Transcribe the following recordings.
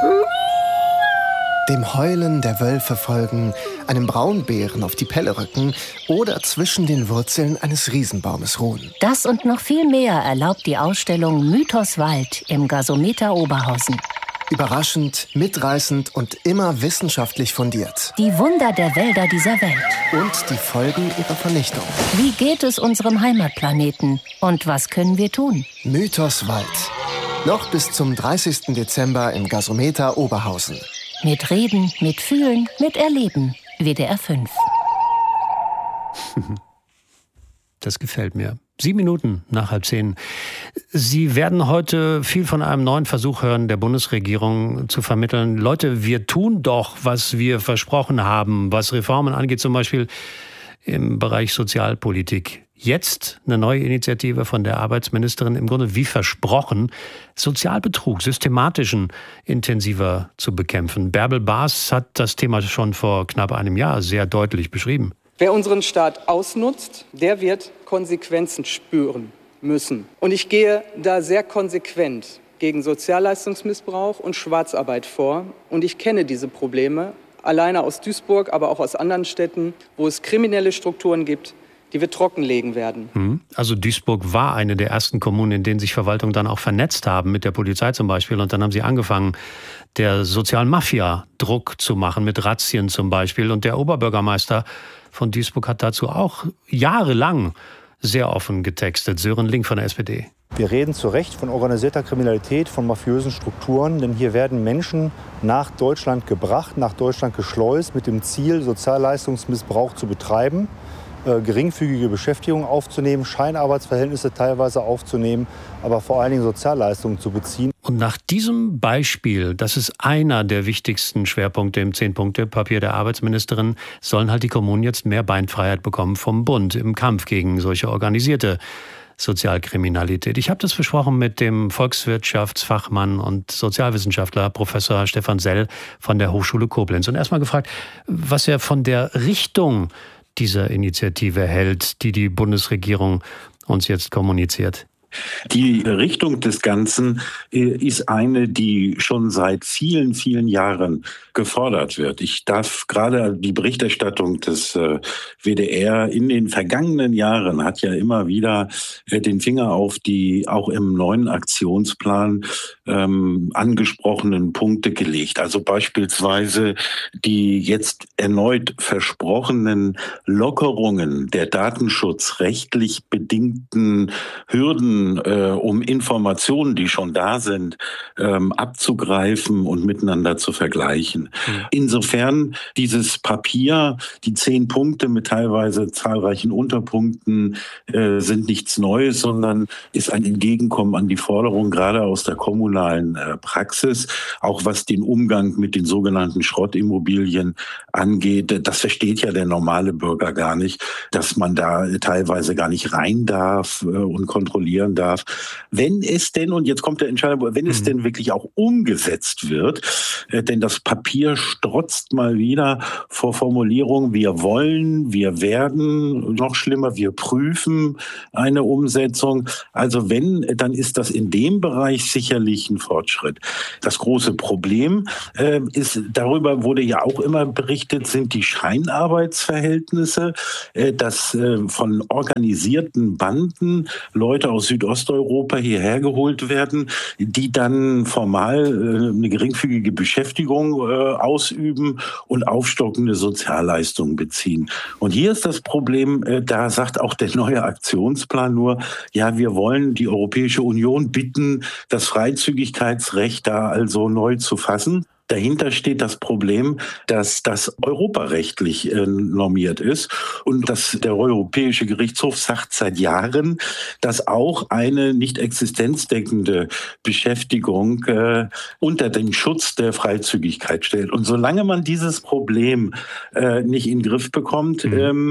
Dem Heulen der Wölfe folgen, einem Braunbären auf die Pelle rücken oder zwischen den Wurzeln eines Riesenbaumes ruhen. Das und noch viel mehr erlaubt die Ausstellung Mythos Wald im Gasometer Oberhausen. Überraschend, mitreißend und immer wissenschaftlich fundiert. Die Wunder der Wälder dieser Welt. Und die Folgen ihrer Vernichtung. Wie geht es unserem Heimatplaneten? Und was können wir tun? Mythos Wald. Noch bis zum 30. Dezember im Gasometer Oberhausen. Mit Reden, mit Fühlen, mit Erleben. WDR 5. Das gefällt mir. 7 Minuten nach 9:30. Sie werden heute viel von einem neuen Versuch hören, der Bundesregierung zu vermitteln. Leute, wir tun doch, was wir versprochen haben, was Reformen angeht, zum Beispiel im Bereich Sozialpolitik. Jetzt eine neue Initiative von der Arbeitsministerin, im Grunde wie versprochen, Sozialbetrug, systematischen, intensiver zu bekämpfen. Bärbel Baas hat das Thema schon vor knapp einem Jahr sehr deutlich beschrieben. Wer unseren Staat ausnutzt, der wird Konsequenzen spüren müssen. Und ich gehe da sehr konsequent gegen Sozialleistungsmissbrauch und Schwarzarbeit vor. Und ich kenne diese Probleme alleine aus Duisburg, aber auch aus anderen Städten, wo es kriminelle Strukturen gibt, die wir trockenlegen werden. Also Duisburg war eine der ersten Kommunen, in denen sich Verwaltungen dann auch vernetzt haben, mit der Polizei zum Beispiel. Und dann haben sie angefangen, der sozialen Mafia Druck zu machen, mit Razzien zum Beispiel. Und der Oberbürgermeister von Duisburg hat dazu auch jahrelang sehr offen getextet. Sören Link von der SPD. Wir reden zu Recht von organisierter Kriminalität, von mafiösen Strukturen, denn hier werden Menschen nach Deutschland gebracht, nach Deutschland geschleust, mit dem Ziel, Sozialleistungsmissbrauch zu betreiben, geringfügige Beschäftigung aufzunehmen, Scheinarbeitsverhältnisse teilweise aufzunehmen, aber vor allen Dingen Sozialleistungen zu beziehen. Und nach diesem Beispiel, das ist einer der wichtigsten Schwerpunkte im 10-Punkte-Papier der Arbeitsministerin, sollen halt die Kommunen jetzt mehr Beinfreiheit bekommen vom Bund im Kampf gegen solche organisierte Sozialkriminalität. Ich habe das besprochen mit dem Volkswirtschaftsfachmann und Sozialwissenschaftler Professor Stefan Sell von der Hochschule Koblenz. Und erstmal gefragt, was er von der Richtung dieser Initiative hält, die die Bundesregierung uns jetzt kommuniziert. Die Richtung des Ganzen ist eine, die schon seit vielen, vielen Jahren gefordert wird. Ich darf gerade die Berichterstattung des WDR in den vergangenen Jahren hat ja immer wieder den Finger auf die auch im neuen Aktionsplan angesprochenen Punkte gelegt. Also beispielsweise die jetzt erneut versprochenen Lockerungen der datenschutzrechtlich bedingten Hürden, um Informationen, die schon da sind, abzugreifen und miteinander zu vergleichen. Insofern dieses Papier, die 10 Punkte mit teilweise zahlreichen Unterpunkten sind nichts Neues, sondern ist ein Entgegenkommen an die Forderung gerade aus der kommunalen Praxis, auch was den Umgang mit den sogenannten Schrottimmobilien angeht. Das versteht ja der normale Bürger gar nicht, dass man da teilweise gar nicht rein darf und kontrollieren darf. Wenn es denn, und jetzt kommt der Entscheidung, wenn es denn wirklich auch umgesetzt wird, denn das Papier strotzt mal wieder vor Formulierungen, wir wollen, wir werden, noch schlimmer, wir prüfen eine Umsetzung. Also wenn, dann ist das in dem Bereich sicherlich ein Fortschritt. Das große Problem ist, darüber wurde ja auch immer berichtet, sind die Scheinarbeitsverhältnisse, dass von organisierten Banden Leute aus Südosteuropa hierher geholt werden, die dann formal eine geringfügige Beschäftigung ausüben und aufstockende Sozialleistungen beziehen. Und hier ist das Problem, da sagt auch der neue Aktionsplan nur, ja, wir wollen die Europäische Union bitten, das Freizügigkeitsrecht da also neu zu fassen. Dahinter steht das Problem, dass das europarechtlich normiert ist und dass der Europäische Gerichtshof sagt seit Jahren, dass auch eine nicht existenzdeckende Beschäftigung unter den Schutz der Freizügigkeit stellt. Und solange man dieses Problem nicht in den Griff bekommt,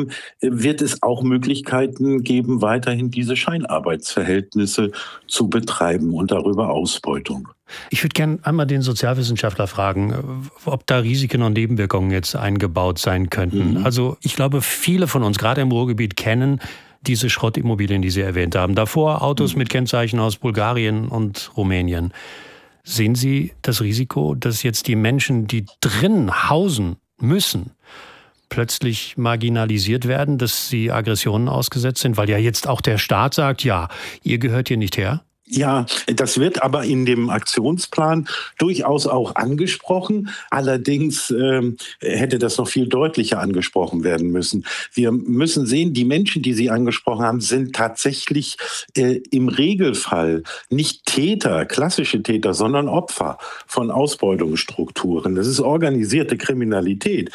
wird es auch Möglichkeiten geben, weiterhin diese Scheinarbeitsverhältnisse zu betreiben und darüber Ausbeutung. Ich würde gerne einmal den Sozialwissenschaftler fragen, ob da Risiken und Nebenwirkungen jetzt eingebaut sein könnten. Also ich glaube, viele von uns, gerade im Ruhrgebiet, kennen diese Schrottimmobilien, die Sie erwähnt haben. Davor Autos mit Kennzeichen aus Bulgarien und Rumänien. Sehen Sie das Risiko, dass jetzt die Menschen, die drin hausen müssen, plötzlich marginalisiert werden, dass sie Aggressionen ausgesetzt sind, weil ja jetzt auch der Staat sagt, ja, ihr gehört hier nicht her? Ja, das wird aber in dem Aktionsplan durchaus auch angesprochen. Allerdings hätte das noch viel deutlicher angesprochen werden müssen. Wir müssen sehen, die Menschen, die Sie angesprochen haben, sind tatsächlich im Regelfall nicht Täter, klassische Täter, sondern Opfer von Ausbeutungsstrukturen. Das ist organisierte Kriminalität,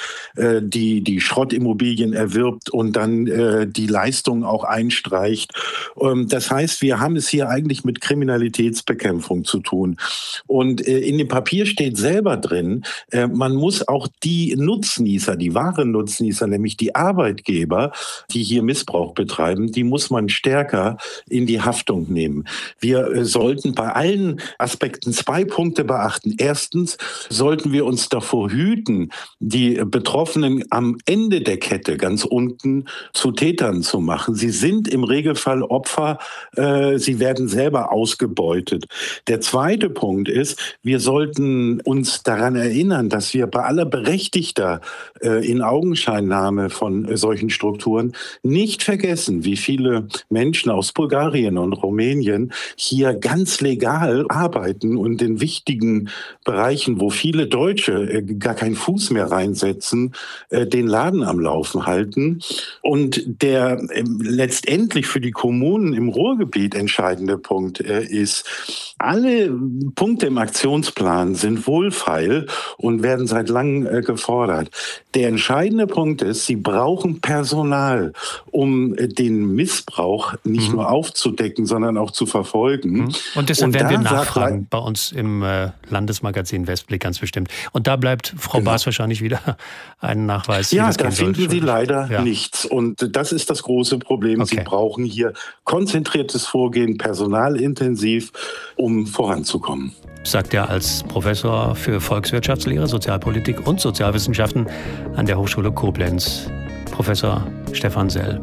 die Schrottimmobilien erwirbt und dann die Leistungen auch einstreicht. Das heißt, wir haben es hier eigentlich mit Kriminalitätsbekämpfung zu tun. Und in dem Papier steht selber drin, man muss auch die Nutznießer, die wahren Nutznießer, nämlich die Arbeitgeber, die hier Missbrauch betreiben, die muss man stärker in die Haftung nehmen. Wir sollten bei allen Aspekten 2 Punkte beachten. Erstens sollten wir uns davor hüten, die Betroffenen am Ende der Kette, ganz unten, zu Tätern zu machen. Sie sind im Regelfall Opfer, sie werden selber ausgebeutet. Der zweite Punkt ist, wir sollten uns daran erinnern, dass wir bei aller berechtigter Inaugenscheinnahme von solchen Strukturen nicht vergessen, wie viele Menschen aus Bulgarien und Rumänien hier ganz legal arbeiten und in wichtigen Bereichen, wo viele Deutsche gar keinen Fuß mehr reinsetzen, den Laden am Laufen halten. Und der letztendlich für die Kommunen im Ruhrgebiet entscheidende Punkt ist, alle Punkte im Aktionsplan sind wohlfeil und werden seit langem gefordert. Der entscheidende Punkt ist, sie brauchen Personal, um den Missbrauch nicht nur aufzudecken, sondern auch zu verfolgen. Und deshalb werden wir nachfragen bei uns im Landesmagazin Westblick ganz bestimmt. Und da bleibt Frau Baas wahrscheinlich wieder einen Nachweis. Ja, da finden Sie leider nichts. Und das ist das große Problem. Okay. Sie brauchen hier konzentriertes Vorgehen, personalintensiv, um voranzukommen. Sagt er als Professor für Volkswirtschaftslehre, Sozialpolitik und Sozialwissenschaften an der Hochschule Koblenz, Professor Stefan Sell.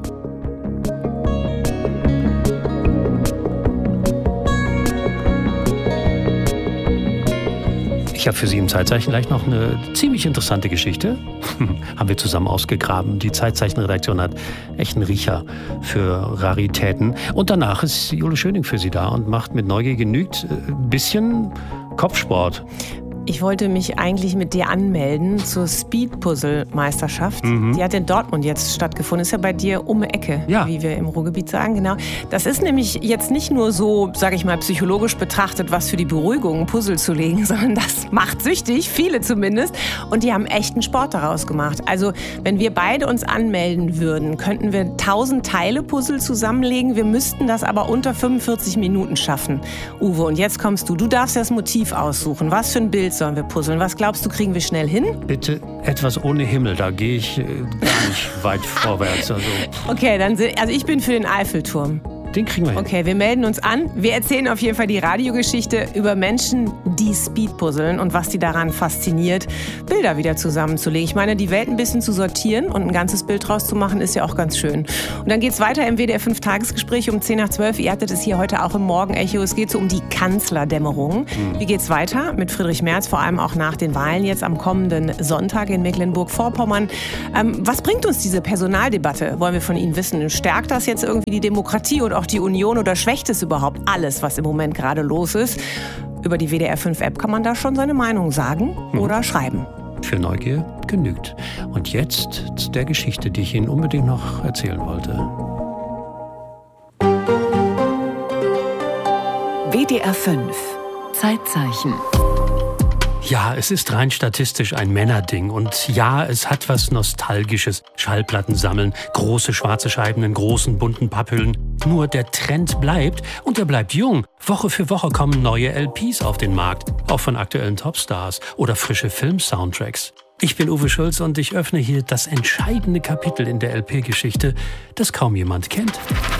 Ich habe für Sie im Zeitzeichen gleich noch eine ziemlich interessante Geschichte. Haben wir zusammen ausgegraben. Die Zeitzeichenredaktion hat echt einen Riecher für Raritäten. Und danach ist Jule Schöning für Sie da und macht mit Neugier genügt ein bisschen Kopfsport. Ich wollte mich eigentlich mit dir anmelden zur Speed-Puzzle-Meisterschaft. Die hat in Dortmund jetzt stattgefunden. Ist ja bei dir um die Ecke, wie wir im Ruhrgebiet sagen. Genau. Das ist nämlich jetzt nicht nur so, sage ich mal, psychologisch betrachtet, was für die Beruhigung, Puzzle zu legen, sondern das macht süchtig, viele zumindest. Und die haben echten Sport daraus gemacht. Also wenn wir beide uns anmelden würden, könnten wir 1000 Teile Puzzle zusammenlegen. Wir müssten das aber unter 45 Minuten schaffen. Uwe, und jetzt kommst du. Du darfst das Motiv aussuchen. Was für ein Bild sollen wir puzzeln? Was glaubst du, kriegen wir schnell hin? Bitte etwas ohne Himmel, da gehe ich gar nicht weit vorwärts. Also. Okay, also ich bin für den Eiffelturm. Den kriegen wir hin. Okay, wir melden uns an. Wir erzählen auf jeden Fall die Radiogeschichte über Menschen, die Speedpuzzeln und was die daran fasziniert, Bilder wieder zusammenzulegen. Ich meine, die Welt ein bisschen zu sortieren und ein ganzes Bild draus zu machen, ist ja auch ganz schön. Und dann geht's weiter im WDR 5 Tagesgespräch um 10:12. Ihr hattet es hier heute auch im Morgenecho. Es geht so um die Kanzlerdämmerung. Wie geht's weiter mit Friedrich Merz, vor allem auch nach den Wahlen jetzt am kommenden Sonntag in Mecklenburg-Vorpommern? Was bringt uns diese Personaldebatte? Wollen wir von Ihnen wissen. Stärkt das jetzt irgendwie die Demokratie und auch die Union oder schwächt es überhaupt alles, was im Moment gerade los ist? Über die WDR 5 App kann man da schon seine Meinung sagen oder schreiben. Für Neugier genügt. Und jetzt zu der Geschichte, die ich Ihnen unbedingt noch erzählen wollte. WDR 5 Zeitzeichen. Ja, es ist rein statistisch ein Männerding. Und ja, es hat was Nostalgisches. Schallplatten sammeln, große schwarze Scheiben in großen bunten Papphüllen. Nur der Trend bleibt und er bleibt jung. Woche für Woche kommen neue LPs auf den Markt. Auch von aktuellen Topstars oder frische Film-Soundtracks. Ich bin Uwe Schulz und ich öffne hier das entscheidende Kapitel in der LP-Geschichte, das kaum jemand kennt.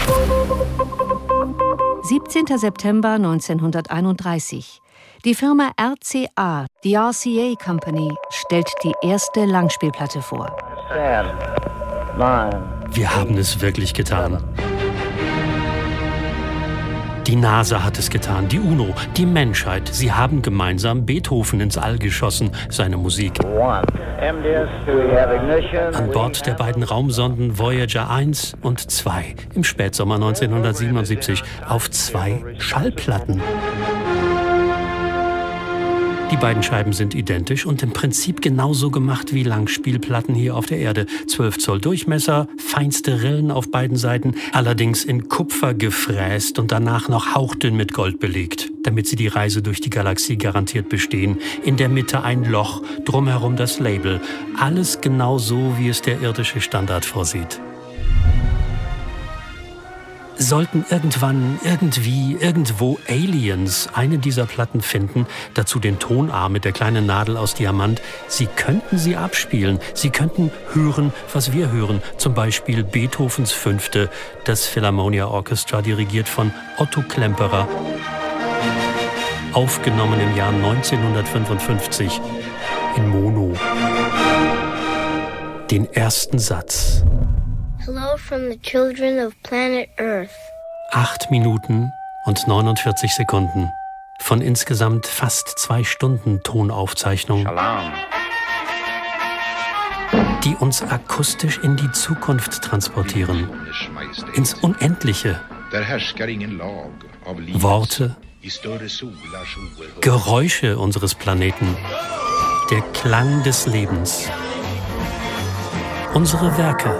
17. September 1931. Die Firma RCA, die RCA Company, stellt die erste Langspielplatte vor. 10, 9, Wir haben es wirklich getan. Die NASA hat es getan, die UNO, die Menschheit. Sie haben gemeinsam Beethoven ins All geschossen, seine Musik. An Bord der beiden Raumsonden Voyager 1 und 2 im Spätsommer 1977 auf 2 Schallplatten. Die beiden Scheiben sind identisch und im Prinzip genauso gemacht wie Langspielplatten hier auf der Erde. 12 Zoll Durchmesser, feinste Rillen auf beiden Seiten, allerdings in Kupfer gefräst und danach noch hauchdünn mit Gold belegt, damit sie die Reise durch die Galaxie garantiert bestehen. In der Mitte ein Loch, drumherum das Label. Alles genau so, wie es der irdische Standard vorsieht. Sollten irgendwann, irgendwie, irgendwo Aliens eine dieser Platten finden, dazu den Tonarm mit der kleinen Nadel aus Diamant, sie könnten sie abspielen. Sie könnten hören, was wir hören. Zum Beispiel Beethovens 5., das Philharmonia Orchestra, dirigiert von Otto Klemperer. Aufgenommen im Jahr 1955 in Mono. Den ersten Satz. Hello from the children of planet Earth. 8 Minuten und 49 Sekunden von insgesamt fast 2 Stunden Tonaufzeichnung, Shalom. Die uns akustisch in die Zukunft transportieren, ins Unendliche. Worte, Geräusche unseres Planeten, der Klang des Lebens, unsere Werke.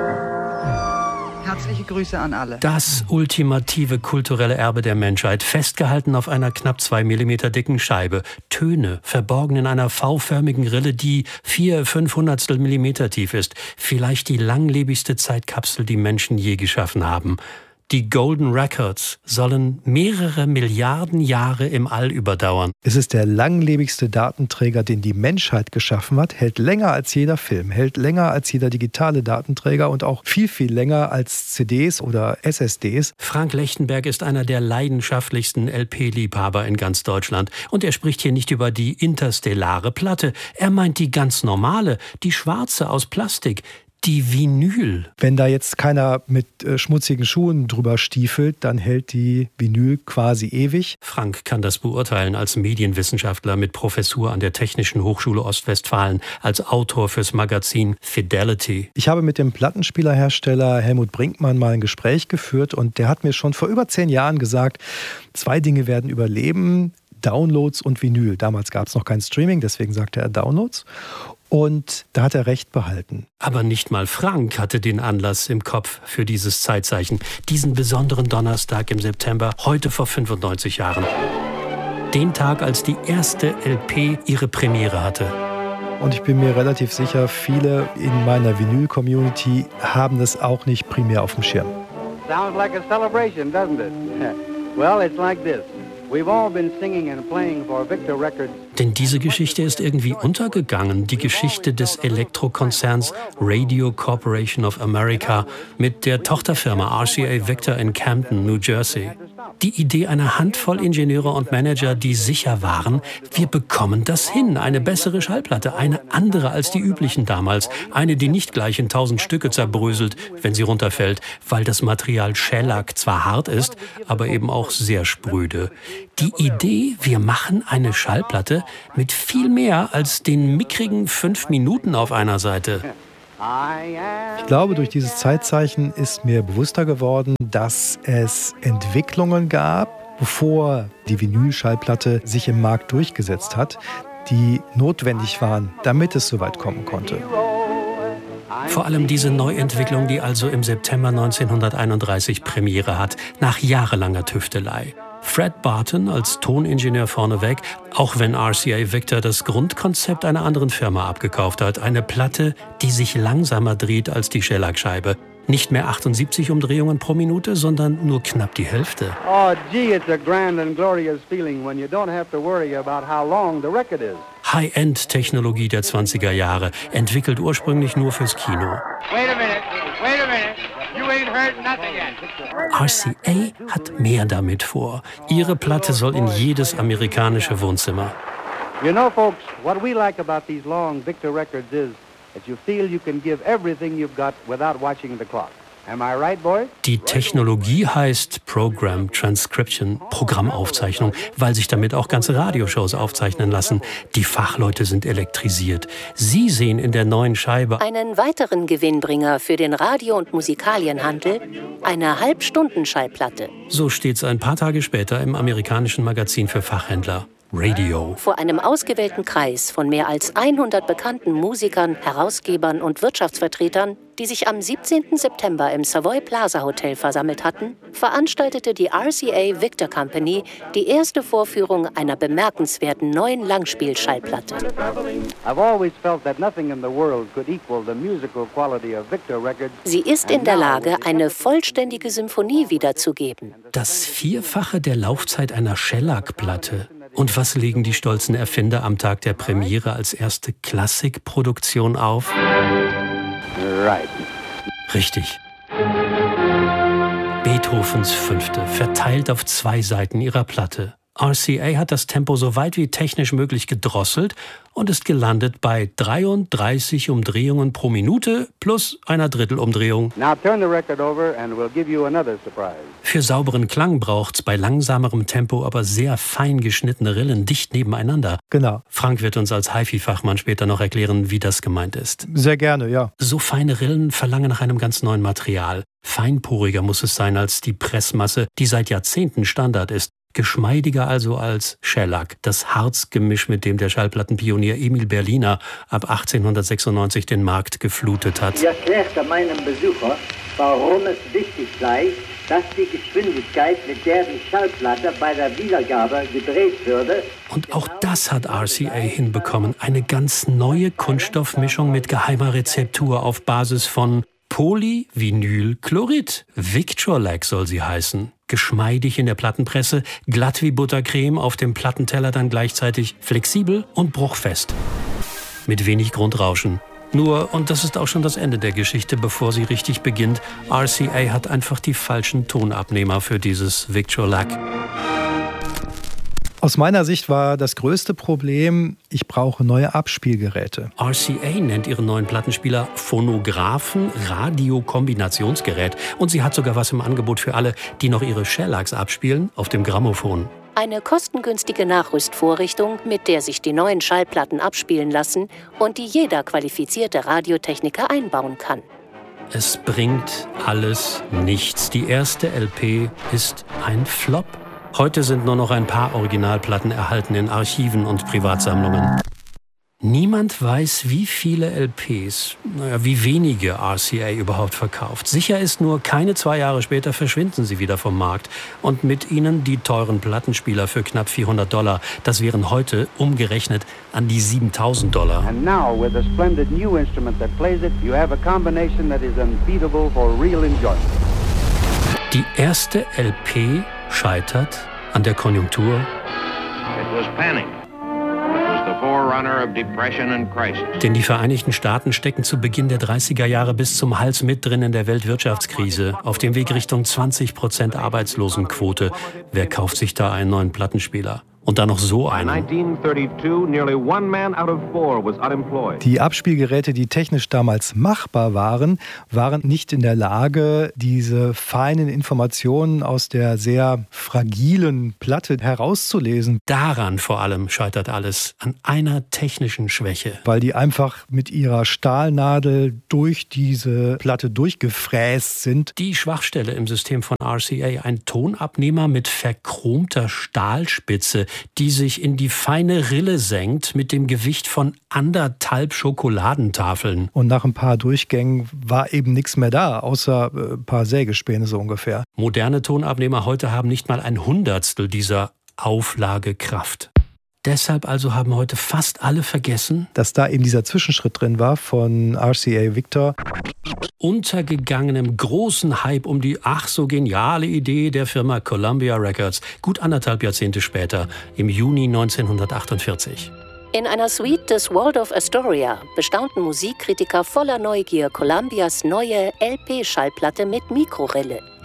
Herzliche Grüße an alle. Das ultimative kulturelle Erbe der Menschheit, festgehalten auf einer knapp 2 Millimeter dicken Scheibe. Töne, verborgen in einer V-förmigen Rille, die 4/500 Millimeter tief ist. Vielleicht die langlebigste Zeitkapsel, die Menschen je geschaffen haben. Die Golden Records sollen mehrere Milliarden Jahre im All überdauern. Es ist der langlebigste Datenträger, den die Menschheit geschaffen hat, hält länger als jeder Film, hält länger als jeder digitale Datenträger und auch viel, viel länger als CDs oder SSDs. Frank Lechtenberg ist einer der leidenschaftlichsten LP-Liebhaber in ganz Deutschland. Und er spricht hier nicht über die interstellare Platte. Er meint die ganz normale, die schwarze aus Plastik. Die Vinyl. Wenn da jetzt keiner mit schmutzigen Schuhen drüber stiefelt, dann hält die Vinyl quasi ewig. Frank kann das beurteilen als Medienwissenschaftler mit Professur an der Technischen Hochschule Ostwestfalen, als Autor fürs Magazin Fidelity. Ich habe mit dem Plattenspielerhersteller Helmut Brinkmann mal ein Gespräch geführt und der hat mir schon vor über 10 Jahren gesagt, 2 Dinge werden überleben, Downloads und Vinyl. Damals gab es noch kein Streaming, deswegen sagte er Downloads. Und da hat er recht behalten. Aber nicht mal Frank hatte den Anlass im Kopf für dieses Zeitzeichen. Diesen besonderen Donnerstag im September, heute vor 95 Jahren. Den Tag, als die erste LP ihre Premiere hatte. Und ich bin mir relativ sicher, viele in meiner Vinyl-Community haben das auch nicht primär auf dem Schirm. Sounds like a celebration, doesn't it? Well, it's like this. We've all been singing and playing for Victor Records. Denn diese Geschichte ist irgendwie untergegangen. Die Geschichte des Elektrokonzerns Radio Corporation of America mit der Tochterfirma RCA Victor in Camden, New Jersey. Die Idee einer Handvoll Ingenieure und Manager, die sicher waren, wir bekommen das hin. Eine bessere Schallplatte, eine andere als die üblichen damals. Eine, die nicht gleich in 1000 Stücke zerbröselt, wenn sie runterfällt, weil das Material Shellac zwar hart ist, aber eben auch sehr spröde. Die Idee, wir machen eine Schallplatte mit viel mehr als den mickrigen 5 Minuten auf einer Seite. Ich glaube, durch dieses Zeitzeichen ist mir bewusster geworden, dass es Entwicklungen gab, bevor die Vinylschallplatte sich im Markt durchgesetzt hat, die notwendig waren, damit es so weit kommen konnte. Vor allem diese Neuentwicklung, die also im September 1931 Premiere hat, nach jahrelanger Tüftelei. Fred Barton als Toningenieur vorneweg, auch wenn RCA Victor das Grundkonzept einer anderen Firma abgekauft hat. Eine Platte, die sich langsamer dreht als die Shellac-Scheibe. Nicht mehr 78 Umdrehungen pro Minute, sondern nur knapp die Hälfte. Oh, gee, it's a grand and glorious feeling when you don't have to worry about how long the record is. High-End-Technologie der 20er Jahre, entwickelt ursprünglich nur fürs Kino. Wait a minute. You ain't heard nothing yet. RCA hat mehr damit vor. Ihre Platte soll in jedes amerikanische Wohnzimmer. You know, folks, what we like about these long Victor records is that you feel you can give everything you've got without watching the clock. Am I right, boys? Die Technologie heißt Program Transcription, Programmaufzeichnung, weil sich damit auch ganze Radioshows aufzeichnen lassen. Die Fachleute sind elektrisiert. Sie sehen in der neuen Scheibe einen weiteren Gewinnbringer für den Radio- und Musikalienhandel, eine Halbstundenschallplatte. So steht's ein paar Tage später im amerikanischen Magazin für Fachhändler. Radio. Vor einem ausgewählten Kreis von mehr als 100 bekannten Musikern, Herausgebern und Wirtschaftsvertretern, die sich am 17. September im Savoy Plaza Hotel versammelt hatten, veranstaltete die RCA Victor Company die erste Vorführung einer bemerkenswerten neuen Langspielschallplatte. Sie ist in der Lage, eine vollständige Symphonie wiederzugeben. Das Vierfache der Laufzeit einer Shellac-Platte. Und was legen die stolzen Erfinder am Tag der Premiere als erste Klassikproduktion auf? Right. Richtig. Beethovens Fünfte, verteilt auf 2 Seiten ihrer Platte. RCA hat das Tempo so weit wie technisch möglich gedrosselt und ist gelandet bei 33 Umdrehungen pro Minute plus einer Drittelumdrehung. Now turn the record over and we'll give you another surprise. Für sauberen Klang braucht's bei langsamerem Tempo aber sehr fein geschnittene Rillen dicht nebeneinander. Genau. Frank wird uns als HiFi-Fachmann später noch erklären, wie das gemeint ist. Sehr gerne, ja. So feine Rillen verlangen nach einem ganz neuen Material. Feinporiger muss es sein als die Pressmasse, die seit Jahrzehnten Standard ist. Geschmeidiger also als Shellac, das Harzgemisch, mit dem der Schallplattenpionier Emil Berliner ab 1896 den Markt geflutet hat. Ich erklärte meinem Besucher, warum es wichtig sei, dass die Geschwindigkeit, mit der die Schallplatte bei der Wiedergabe gedreht würde. Und auch das hat RCA hinbekommen. Eine ganz neue Kunststoffmischung mit geheimer Rezeptur auf Basis von Polyvinylchlorid. Victrolac soll sie heißen. Geschmeidig in der Plattenpresse, glatt wie Buttercreme, auf dem Plattenteller dann gleichzeitig flexibel und bruchfest. Mit wenig Grundrauschen. Nur, und das ist auch schon das Ende der Geschichte, bevor sie richtig beginnt, RCA hat einfach die falschen Tonabnehmer für dieses Victrolac. Aus meiner Sicht war das größte Problem, ich brauche neue Abspielgeräte. RCA nennt ihren neuen Plattenspieler Phonographen Radiokombinationsgerät. Und sie hat sogar was im Angebot für alle, die noch ihre Shellacs abspielen, auf dem Grammophon. Eine kostengünstige Nachrüstvorrichtung, mit der sich die neuen Schallplatten abspielen lassen und die jeder qualifizierte Radiotechniker einbauen kann. Es bringt alles nichts. Die erste LP ist ein Flop. Heute sind nur noch ein paar Originalplatten erhalten in Archiven und Privatsammlungen. Niemand weiß, wie viele LPs, wie wenige RCA überhaupt verkauft. Sicher ist nur, keine 2 Jahre später verschwinden sie wieder vom Markt. Und mit ihnen die teuren Plattenspieler für knapp $400. Das wären heute umgerechnet an die $7.000. And now with a splendid new instrument that plays it, you have a combination that is unbeatable for real enjoyment. Die erste LP scheitert an der Konjunktur. It was panic. Denn die Vereinigten Staaten stecken zu Beginn der 30er Jahre bis zum Hals mit drin in der Weltwirtschaftskrise, auf dem Weg Richtung 20% Arbeitslosenquote. Wer kauft sich da einen neuen Plattenspieler? Und dann noch so einen. Die Abspielgeräte, die technisch damals machbar waren, waren nicht in der Lage, diese feinen Informationen aus der sehr fragilen Platte herauszulesen. Daran vor allem scheitert alles, an einer technischen Schwäche. Weil die einfach mit ihrer Stahlnadel durch diese Platte durchgefräst sind. Die Schwachstelle im System von RCA, ein Tonabnehmer mit verchromter Stahlspitze, die sich in die feine Rille senkt mit dem Gewicht von 1,5 Schokoladentafeln. Und nach ein paar Durchgängen war eben nichts mehr da, außer ein paar Sägespäne so ungefähr. Moderne Tonabnehmer heute haben nicht mal 1/100 dieser Auflagekraft. Deshalb also haben heute fast alle vergessen, dass da eben dieser Zwischenschritt drin war von RCA Victor. Untergegangenem großen Hype um die ach so geniale Idee der Firma Columbia Records, gut 1,5 Jahrzehnte später, im Juni 1948. In einer Suite des Waldorf Astoria bestaunten Musikkritiker voller Neugier Columbias neue LP-Schallplatte mit Mikrorille.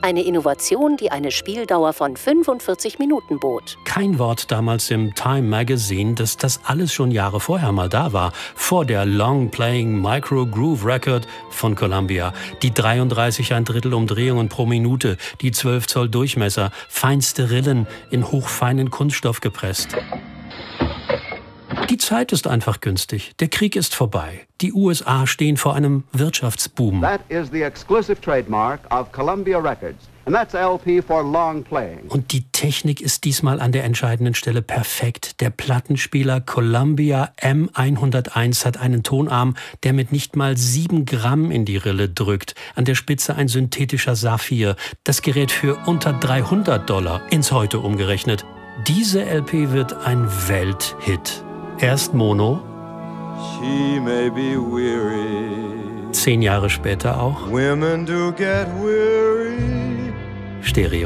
Eine Innovation, die eine Spieldauer von 45 Minuten bot. Kein Wort damals im Time Magazine, dass das alles schon Jahre vorher mal da war. Vor der Long-Playing Micro Groove Record von Columbia. Die 33 1/3 Umdrehungen pro Minute, die 12 Zoll Durchmesser, feinste Rillen in hochfeinen Kunststoff gepresst. Die Zeit ist einfach günstig. Der Krieg ist vorbei. Die USA stehen vor einem Wirtschaftsboom. That is the exclusive trademark of Columbia Records. And that's LP for long playing. Und die Technik ist diesmal an der entscheidenden Stelle perfekt. Der Plattenspieler Columbia M101 hat einen Tonarm, der mit nicht mal 7 Gramm in die Rille drückt. An der Spitze ein synthetischer Saphir. Das Gerät für unter $300 ins Heute umgerechnet. Diese LP wird ein Welthit. Erst Mono, 10 Jahre später auch Stereo.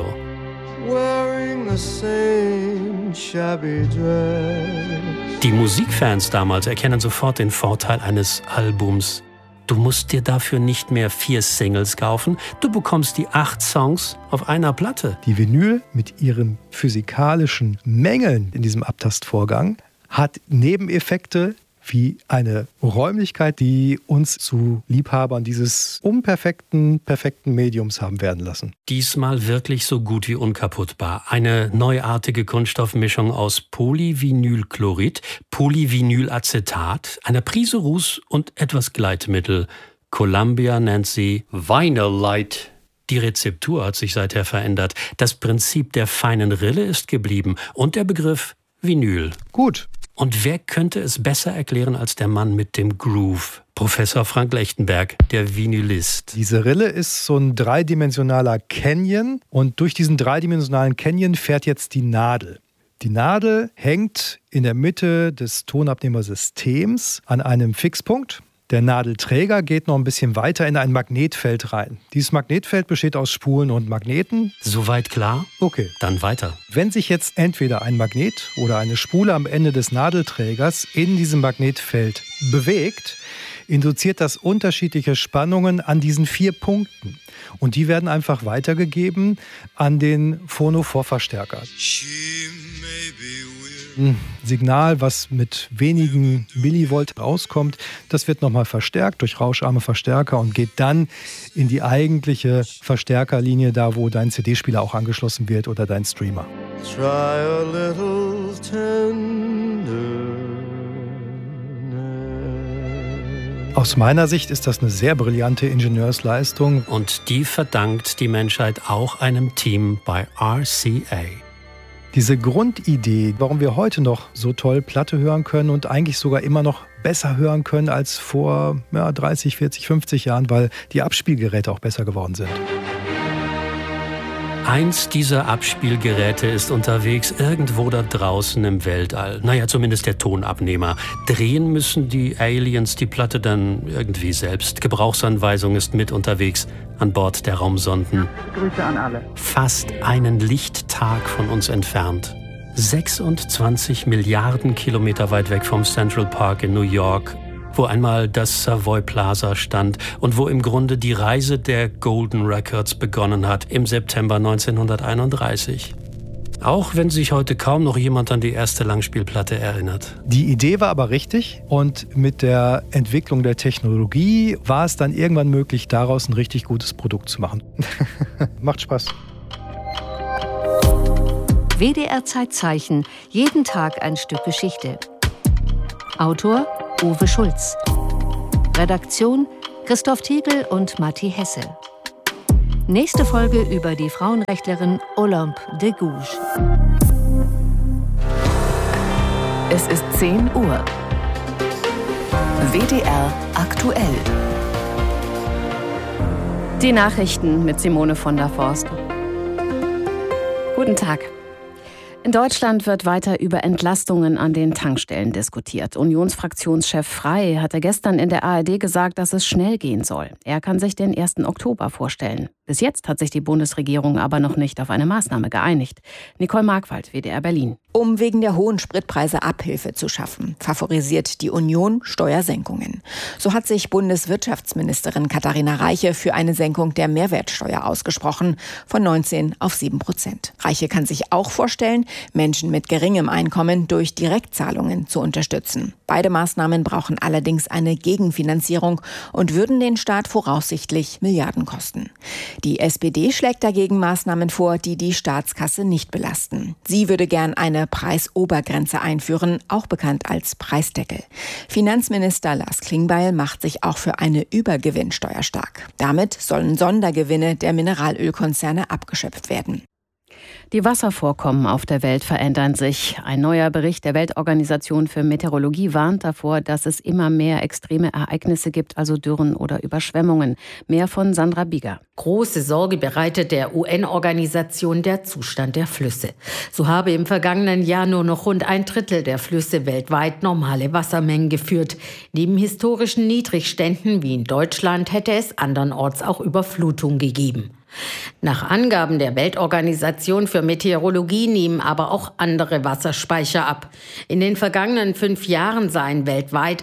Die Musikfans damals erkennen sofort den Vorteil eines Albums. Du musst dir dafür nicht mehr 4 Singles kaufen, du bekommst die 8 Songs auf einer Platte. Die Vinyl mit ihren physikalischen Mängeln in diesem Abtastvorgang hat Nebeneffekte wie eine Räumlichkeit, die uns zu Liebhabern dieses perfekten Mediums haben werden lassen. Diesmal wirklich so gut wie unkaputtbar. Eine neuartige Kunststoffmischung aus Polyvinylchlorid, Polyvinylacetat, einer Prise Ruß und etwas Gleitmittel. Columbia nennt sie Vinyl Light. Die Rezeptur hat sich seither verändert. Das Prinzip der feinen Rille ist geblieben und der Begriff Vinyl. Gut. Und wer könnte es besser erklären als der Mann mit dem Groove? Professor Frank Lechtenberg, der Vinylist. Diese Rille ist so ein dreidimensionaler Canyon und durch diesen dreidimensionalen Canyon fährt jetzt die Nadel. Die Nadel hängt in der Mitte des Tonabnehmersystems an einem Fixpunkt. Der Nadelträger geht noch ein bisschen weiter in ein Magnetfeld rein. Dieses Magnetfeld besteht aus Spulen und Magneten. Soweit klar? Okay. Dann weiter. Wenn sich jetzt entweder ein Magnet oder eine Spule am Ende des Nadelträgers in diesem Magnetfeld bewegt, induziert das unterschiedliche Spannungen an diesen 4 Punkten. Und die werden einfach weitergegeben an den Phono-Vorverstärker. Signal, was mit wenigen Millivolt rauskommt, das wird nochmal verstärkt durch rauscharme Verstärker und geht dann in die eigentliche Verstärkerlinie, da wo dein CD-Spieler auch angeschlossen wird oder dein Streamer. Try a little tenderness. Aus meiner Sicht ist das eine sehr brillante Ingenieursleistung. Und die verdankt die Menschheit auch einem Team bei RCA. Diese Grundidee, warum wir heute noch so toll Platte hören können und eigentlich sogar immer noch besser hören können als vor 30, 40, 50 Jahren, weil die Abspielgeräte auch besser geworden sind. Eins dieser Abspielgeräte ist unterwegs irgendwo da draußen im Weltall. Naja, zumindest der Tonabnehmer. Drehen müssen die Aliens die Platte dann irgendwie selbst. Gebrauchsanweisung ist mit unterwegs an Bord der Raumsonden. Grüße an alle. Fast einen Lichttag von uns entfernt. 26 Milliarden Kilometer weit weg vom Central Park in New York, wo einmal das Savoy Plaza stand und wo im Grunde die Reise der Golden Records begonnen hat im September 1931. Auch wenn sich heute kaum noch jemand an die erste Langspielplatte erinnert. Die Idee war aber richtig und mit der Entwicklung der Technologie war es dann irgendwann möglich, daraus ein richtig gutes Produkt zu machen. Macht Spaß. WDR Zeitzeichen, jeden Tag ein Stück Geschichte. Autor Uwe Schulz. Redaktion Christoph Tiegel und Matti Hesse. Nächste Folge über die Frauenrechtlerin Olympe de Gouges. Es ist 10 Uhr. WDR aktuell. Die Nachrichten mit Simone von der Forst. Guten Tag. In Deutschland wird weiter über Entlastungen an den Tankstellen diskutiert. Unionsfraktionschef Frey hatte gestern in der ARD gesagt, dass es schnell gehen soll. Er kann sich den 1. Oktober vorstellen. Bis jetzt hat sich die Bundesregierung aber noch nicht auf eine Maßnahme geeinigt. Nicole Markwald, WDR Berlin. Um wegen der hohen Spritpreise Abhilfe zu schaffen, favorisiert die Union Steuersenkungen. So hat sich Bundeswirtschaftsministerin Katharina Reiche für eine Senkung der Mehrwertsteuer ausgesprochen, von 19 auf 7%. Reiche kann sich auch vorstellen, Menschen mit geringem Einkommen durch Direktzahlungen zu unterstützen. Beide Maßnahmen brauchen allerdings eine Gegenfinanzierung und würden den Staat voraussichtlich Milliarden kosten. Die SPD schlägt dagegen Maßnahmen vor, die die Staatskasse nicht belasten. Sie würde gern eine Preisobergrenze einführen, auch bekannt als Preisdeckel. Finanzminister Lars Klingbeil macht sich auch für eine Übergewinnsteuer stark. Damit sollen Sondergewinne der Mineralölkonzerne abgeschöpft werden. Die Wasservorkommen auf der Welt verändern sich. Ein neuer Bericht der Weltorganisation für Meteorologie warnt davor, dass es immer mehr extreme Ereignisse gibt, also Dürren oder Überschwemmungen. Mehr von Sandra Bieger. Große Sorge bereitet der UN-Organisation der Zustand der Flüsse. So habe im vergangenen Jahr nur noch rund 1/3 der Flüsse weltweit normale Wassermengen geführt. Neben historischen Niedrigständen wie in Deutschland hätte es andernorts auch Überflutung gegeben. Nach Angaben der Weltorganisation für Meteorologie nehmen aber auch andere Wasserspeicher ab. In den vergangenen 5 Jahren seien weltweit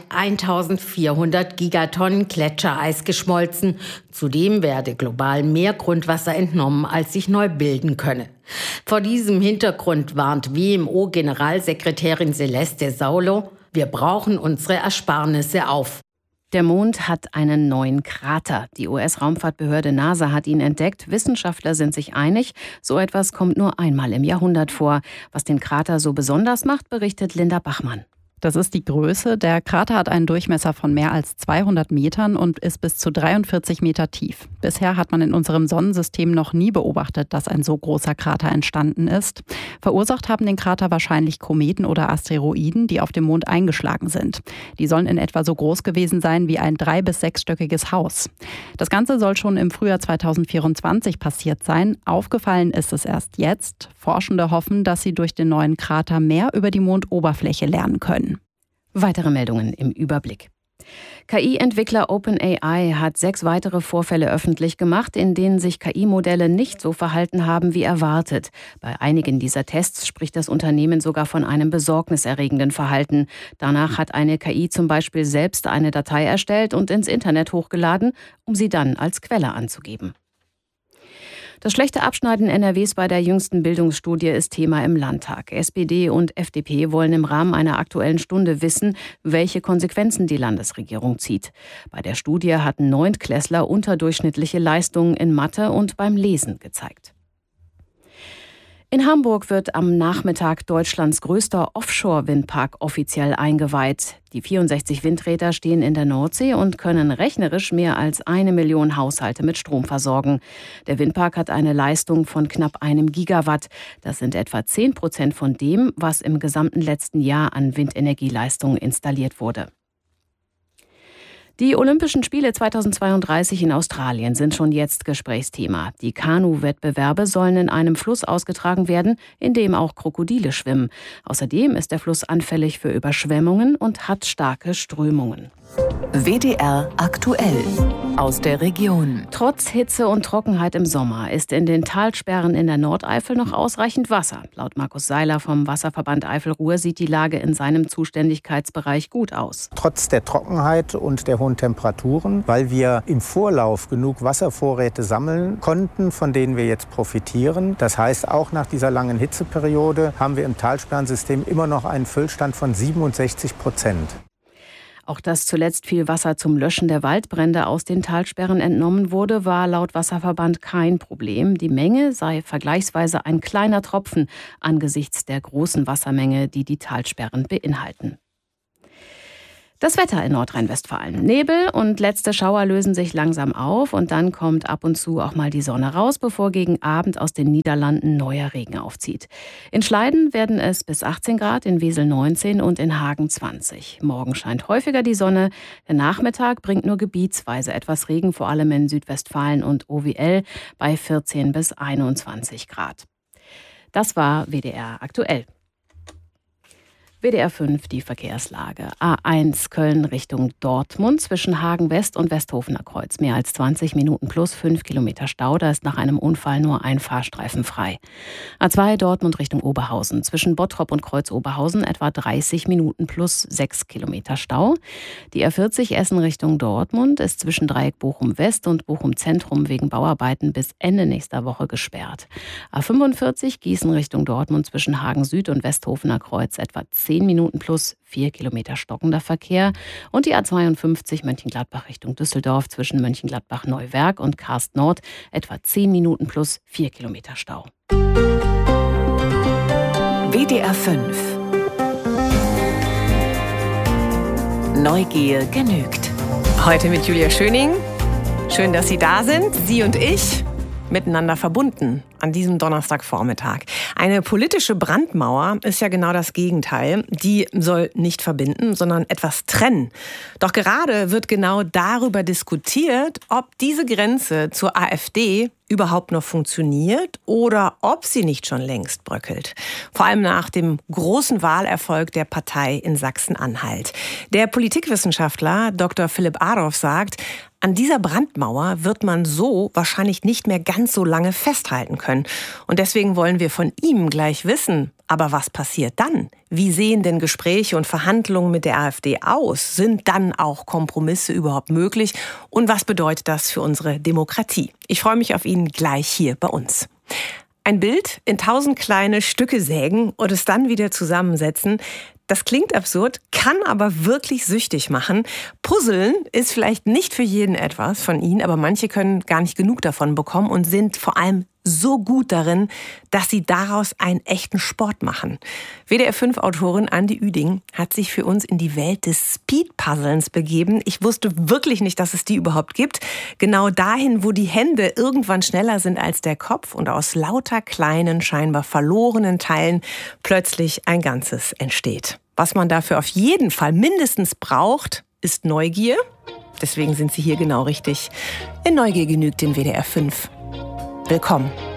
1400 Gigatonnen Gletschereis geschmolzen. Zudem werde global mehr Grundwasser entnommen, als sich neu bilden könne. Vor diesem Hintergrund warnt WMO-Generalsekretärin Celeste Saulo: Wir brauchen unsere Ersparnisse auf. Der Mond hat einen neuen Krater. Die US-Raumfahrtbehörde NASA hat ihn entdeckt. Wissenschaftler sind sich einig, so etwas kommt nur einmal im Jahrhundert vor. Was den Krater so besonders macht, berichtet Linda Bachmann. Das ist die Größe. Der Krater hat einen Durchmesser von mehr als 200 Metern und ist bis zu 43 Meter tief. Bisher hat man in unserem Sonnensystem noch nie beobachtet, dass ein so großer Krater entstanden ist. Verursacht haben den Krater wahrscheinlich Kometen oder Asteroiden, die auf dem Mond eingeschlagen sind. Die sollen in etwa so groß gewesen sein wie ein 3- bis 6-stöckiges Haus. Das Ganze soll schon im Frühjahr 2024 passiert sein. Aufgefallen ist es erst jetzt. Forschende hoffen, dass sie durch den neuen Krater mehr über die Mondoberfläche lernen können. Weitere Meldungen im Überblick. KI-Entwickler OpenAI hat 6 weitere Vorfälle öffentlich gemacht, in denen sich KI-Modelle nicht so verhalten haben wie erwartet. Bei einigen dieser Tests spricht das Unternehmen sogar von einem besorgniserregenden Verhalten. Danach hat eine KI zum Beispiel selbst eine Datei erstellt und ins Internet hochgeladen, um sie dann als Quelle anzugeben. Das schlechte Abschneiden NRWs bei der jüngsten Bildungsstudie ist Thema im Landtag. SPD und FDP wollen im Rahmen einer Aktuellen Stunde wissen, welche Konsequenzen die Landesregierung zieht. Bei der Studie hatten 9-Klässler unterdurchschnittliche Leistungen in Mathe und beim Lesen gezeigt. In Hamburg wird am Nachmittag Deutschlands größter Offshore-Windpark offiziell eingeweiht. Die 64 Windräder stehen in der Nordsee und können rechnerisch mehr als 1 Million Haushalte mit Strom versorgen. Der Windpark hat eine Leistung von knapp 1 Gigawatt. Das sind etwa 10% von dem, was im gesamten letzten Jahr an Windenergieleistung installiert wurde. Die Olympischen Spiele 2032 in Australien sind schon jetzt Gesprächsthema. Die Kanu-Wettbewerbe sollen in einem Fluss ausgetragen werden, in dem auch Krokodile schwimmen. Außerdem ist der Fluss anfällig für Überschwemmungen und hat starke Strömungen. WDR aktuell aus der Region. Trotz Hitze und Trockenheit im Sommer ist in den Talsperren in der Nordeifel noch ausreichend Wasser. Laut Markus Seiler vom Wasserverband Eifel-Ruhr sieht die Lage in seinem Zuständigkeitsbereich gut aus. Trotz der Trockenheit und der hohen Temperaturen, weil wir im Vorlauf genug Wasservorräte sammeln konnten, von denen wir jetzt profitieren. Das heißt, auch nach dieser langen Hitzeperiode haben wir im Talsperrensystem immer noch einen Füllstand von 67%. Auch dass zuletzt viel Wasser zum Löschen der Waldbrände aus den Talsperren entnommen wurde, war laut Wasserverband kein Problem. Die Menge sei vergleichsweise ein kleiner Tropfen angesichts der großen Wassermenge, die die Talsperren beinhalten. Das Wetter in Nordrhein-Westfalen. Nebel und letzte Schauer lösen sich langsam auf und dann kommt ab und zu auch mal die Sonne raus, bevor gegen Abend aus den Niederlanden neuer Regen aufzieht. In Schleiden werden es bis 18 Grad, in Wesel 19 und in Hagen 20. Morgen scheint häufiger die Sonne. Der Nachmittag bringt nur gebietsweise etwas Regen, vor allem in Südwestfalen und OWL bei 14 bis 21 Grad. Das war WDR aktuell. WDR 5, die Verkehrslage. A1 Köln Richtung Dortmund zwischen Hagen West und Westhofener Kreuz. Mehr als 20 Minuten plus 5 Kilometer Stau. Da ist nach einem Unfall nur ein Fahrstreifen frei. A2 Dortmund Richtung Oberhausen. Zwischen Bottrop und Kreuz Oberhausen etwa 30 Minuten plus 6 Kilometer Stau. Die A40 Essen Richtung Dortmund ist zwischen Dreieck Bochum West und Bochum Zentrum wegen Bauarbeiten bis Ende nächster Woche gesperrt. A45 Gießen Richtung Dortmund zwischen Hagen Süd und Westhofener Kreuz etwa 10 Minuten plus 4 Kilometer stockender Verkehr. Und die A52 Mönchengladbach Richtung Düsseldorf zwischen Mönchengladbach-Neuwerk und Karst Nord etwa 10 Minuten plus 4 Kilometer Stau. WDR 5 Neugier genügt. Heute mit Julia Schöning. Schön, dass Sie da sind. Sie und ich miteinander verbunden an diesem Donnerstagvormittag. Eine politische Brandmauer ist ja genau das Gegenteil. Die soll nicht verbinden, sondern etwas trennen. Doch gerade wird genau darüber diskutiert, ob diese Grenze zur AfD überhaupt noch funktioniert oder ob sie nicht schon längst bröckelt. Vor allem nach dem großen Wahlerfolg der Partei in Sachsen-Anhalt. Der Politikwissenschaftler Dr. Philipp Adorf sagt, an dieser Brandmauer wird man so wahrscheinlich nicht mehr ganz so lange festhalten können. Und deswegen wollen wir von ihm gleich wissen, aber was passiert dann? Wie sehen denn Gespräche und Verhandlungen mit der AfD aus? Sind dann auch Kompromisse überhaupt möglich? Und was bedeutet das für unsere Demokratie? Ich freue mich auf ihn gleich hier bei uns. Ein Bild in 1000 kleine Stücke sägen und es dann wieder zusammensetzen. Das klingt absurd, kann aber wirklich süchtig machen. Puzzeln ist vielleicht nicht für jeden etwas von Ihnen, aber manche können gar nicht genug davon bekommen und sind vor allem so gut darin, dass sie daraus einen echten Sport machen. WDR-5-Autorin Andi Üding hat sich für uns in die Welt des Speed-Puzzlens begeben. Ich wusste wirklich nicht, dass es die überhaupt gibt. Genau dahin, wo die Hände irgendwann schneller sind als der Kopf und aus lauter kleinen, scheinbar verlorenen Teilen plötzlich ein Ganzes entsteht. Was man dafür auf jeden Fall mindestens braucht, ist Neugier. Deswegen sind Sie hier genau richtig. In Neugier genügt den WDR 5. Willkommen.